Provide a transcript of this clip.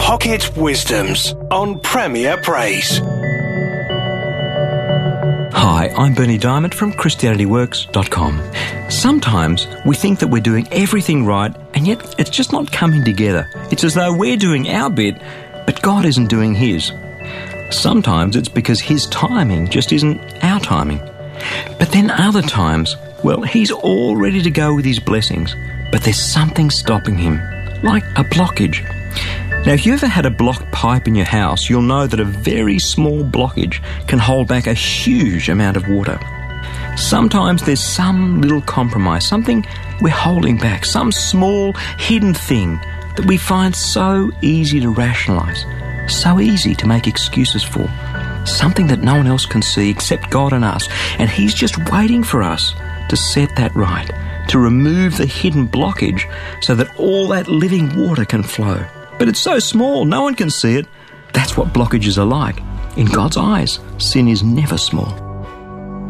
Pocket Wisdoms on Premier Praise. Hi, I'm Bernie Diamond from ChristianityWorks.com. Sometimes we think that we're doing everything right, and yet it's just not coming together. It's as though we're doing our bit, but God isn't doing His. Sometimes it's because His timing just isn't our timing. But then other times, well, He's all ready to go with His blessings, but there's something stopping Him, like a blockage. Now, if you ever had a blocked pipe in your house, you'll know that a very small blockage can hold back a huge amount of water. Sometimes there's some little compromise, something we're holding back, some small hidden thing that we find so easy to rationalise, so easy to make excuses for, something that no one else can see except God and us, and He's just waiting for us to set that right, to remove the hidden blockage so that all that living water can flow. But it's so small, no one can see it. That's what blockages are like. In God's eyes, sin is never small.